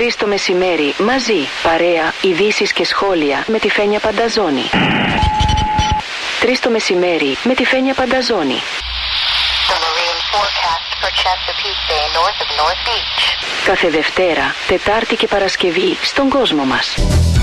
3 το μεσημέρι, μαζί, παρέα, ειδήσεις και σχόλια με τη Φένια Πανταζόνη. 3 το μεσημέρι με τη Φένια Πανταζόνη. Κάθε Δευτέρα, Τετάρτη και Παρασκευή στον κόσμο μας.